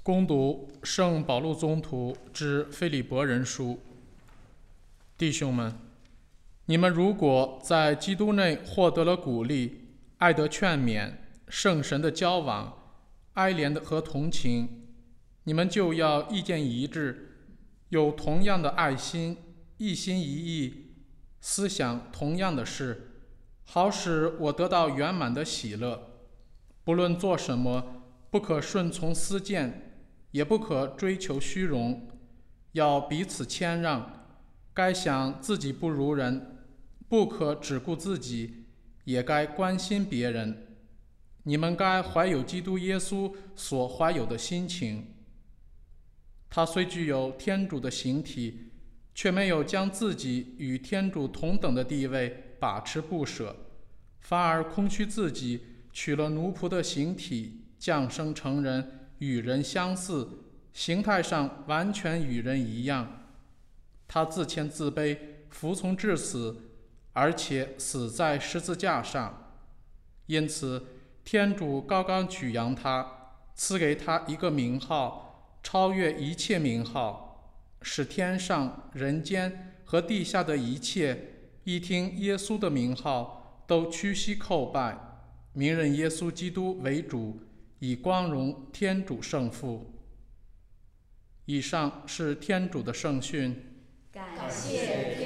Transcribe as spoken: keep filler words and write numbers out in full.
攻读圣保禄宗徒之腓立伯人书。弟兄们，你们如果在基督内获得了鼓励，爱得劝勉，圣神的交往，哀怜的和同情，你们就要意见一致，有同样的爱心，一心一意，思想同样的事，好使我得到圆满的喜乐。不论做什么，不可顺从私见，也不可追求虚荣，要彼此谦让，该想自己不如人，不可只顾自己，也该关心别人。你们该怀有基督耶稣所怀有的心情。他虽具有天主的形体，却没有将自己与天主同等的地位把持不舍，反而空虚自己，取了奴仆的形体，降生成人，与人相似，形态上完全与人一样。他自谦自卑，服从至死，而且死在十字架上。因此天主高高举扬他，赐给他一个名号，超越一切名号，使天上人间和地下的一切一听耶稣的名号，都屈膝叩拜，明认耶稣基督为主，以光荣天主圣父。以上是天主的圣训。 感谢